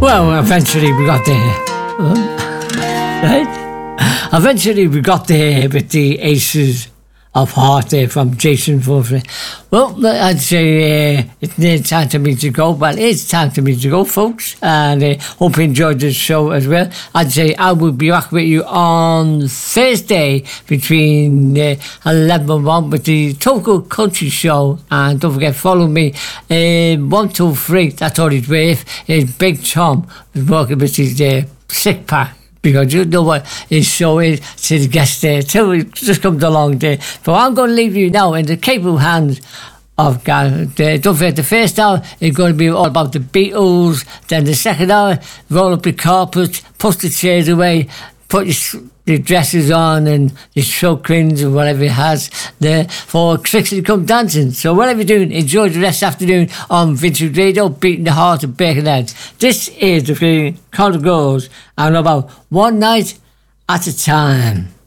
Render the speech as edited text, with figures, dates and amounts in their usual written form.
Well, eventually we got there. Right? Eventually we got there with the Aces of Heart there from Jason Fulfrey. Well, I'd say it's time for me to go. Well, it's time for me to go, folks. And hope you enjoyed this show as well. I'd say I will be back with you on Thursday between 11 and 1 with the Total Country Show. And don't forget, follow me. 123, that's all he's worth. Is Big Tom is working with his sick pack. Because you know what his show is to the guests there. So it just comes along there. But I'm going to leave you now in the capable hands of Gareth. Don't forget, the first hour is going to be all about the Beatles. Then the second hour, roll up your carpets, push the chairs away, put your dresses on and your chokins and whatever it has there for Trixie to come dancing. So whatever you're doing, enjoy the rest of the afternoon on Vintage Radio, beating the heart of Birkenhead. This is the feeling Conor Goes, and about one night at a time.